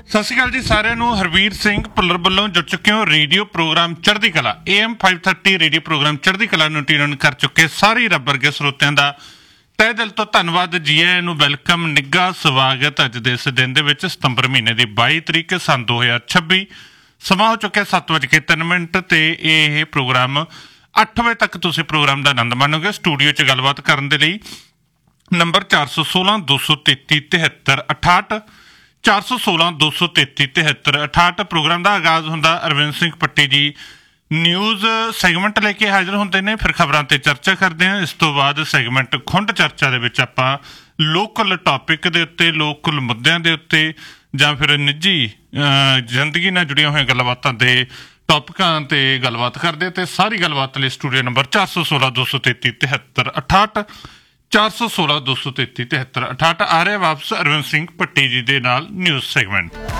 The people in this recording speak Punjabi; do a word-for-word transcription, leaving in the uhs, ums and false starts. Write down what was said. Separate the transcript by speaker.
Speaker 1: ਸਤਿ ਸ਼੍ਰੀ ਅਕਾਲ ਜੀ ਸਾਰਿਆਂ ਨੂੰ। ਹਰਵੀਰ ਸਿੰਘ ਭੁੱਲਰ ਵੱਲੋਂ ਜੁੜ ਚੁੱਕੇ ਹੋ ਰੇਡੀਓ ਪ੍ਰੋਗਰਾਮ ਚੜ੍ਹਦੀ ਕਲਾ A M five thirty radio programme ਚੜ੍ਹਦੀ ਕਲਾ ਨੂੰ ਟਿਊਨ ਕਰ ਚੁੱਕੇ ਸਾਰੇ ਰੱਬ ਵਰਗੇ ਸਰੋਤਿਆਂ ਦਾ ਤਹਿ ਦਿਲ ਤੋਂ ਧੰਨਵਾਦ। ਜੀ ਆਇਆਂ ਨੂੰ ਵੈਲਕਮ, ਨਿੱਘਾ ਸਵਾਗਤ। ਅੱਜ ਦੇ ਇਸ ਦਿਨ ਦੇ ਵਿੱਚ ਸਤੰਬਰ ਮਹੀਨੇ ਦੀ ਬਾਈ ਤਰੀਕ ਸੰਨ ਦੋ ਹਜ਼ਾਰ ਛੱਬੀ, ਸਮਾਂ ਹੋ ਚੁੱਕਿਆ ਸੱਤ ਵੱਜ ਕੇ ਤਿੰਨ ਮਿੰਟ ਤੇ ਇਹ ਪ੍ਰੋਗਰਾਮ ਅੱਠ ਵਜੇ ਤੱਕ ਤੁਸੀਂ ਪ੍ਰੋਗਰਾਮ ਦਾ ਆਨੰਦ ਮਾਣੋਗੇ। ਸਟੂਡੀਓ 'ਚ ਗੱਲਬਾਤ ਕਰਨ ਦੇ ਲਈ ਨੰਬਰ ਚਾਰ ਸੌ ਸੋਲਾਂ ਦੋ ਸੌ ਤੇਤੀ ਤਿਹੱਤਰ ਅਠਾਹਠ ਚਾਰ ਸੌ ਸੋਲਾਂ ਦੋ ਸੌ ਤੇਤੀ ਤਿਹੱਤਰ ਅਠਾਹਠ। ਪ੍ਰੋਗਰਾਮ ਦਾ ਆਗਾਜ਼ ਹੁੰਦਾ ਅਰਵਿੰਦ ਸਿੰਘ ਪੱਟੀ ਜੀ ਨਿਊਜ਼ ਸੈਗਮੈਂਟ ਲੈ ਕੇ ਹਾਜ਼ਰ ਹੁੰਦੇ ਨੇ, ਫਿਰ ਖਬਰਾਂ 'ਤੇ ਚਰਚਾ ਕਰਦੇ ਹਾਂ। ਇਸ ਤੋਂ ਬਾਅਦ ਸੈਗਮੈਂਟ ਖੁੰਡ ਚਰਚਾ ਦੇ ਵਿੱਚ ਆਪਾਂ ਲੋਕਲ ਟੌਪਿਕ ਦੇ ਉੱਤੇ, ਲੋਕਲ ਮੁੱਦਿਆਂ ਦੇ ਉੱਤੇ ਜਾਂ ਫਿਰ ਨਿੱਜੀ ਜ਼ਿੰਦਗੀ ਨਾਲ ਜੁੜੀਆਂ ਹੋਈਆਂ ਗੱਲਬਾਤਾਂ ਦੇ ਟੌਪਿਕਾਂ 'ਤੇ ਗੱਲਬਾਤ ਕਰਦੇ ਅਤੇ ਸਾਰੀ ਗੱਲਬਾਤ ਲਈ ਸਟੂਡੀਓ ਨੰਬਰ ਚਾਰ ਸੌ ਸੋਲਾਂ ਦੋ ਸੌ ਤੇਤੀ ਤਿਹੱਤਰ ਅਠਾਹਠ ਚਾਰ ਸੌ ਸੋਲਾਂ ਦੋ ਸੌ ਤੇਤੀ ਤਿਹੱਤਰ ਅਠਾਹਠ ਆ ਰਿਹਾ ਵਾਪਸ ਅਰਵਿੰਦ ਸਿੰਘ ਪੱਟੀ ਜੀ ਦੇ ਨਾਲ ਨਿਊਜ਼ ਸੈਗਮੈਂਟ।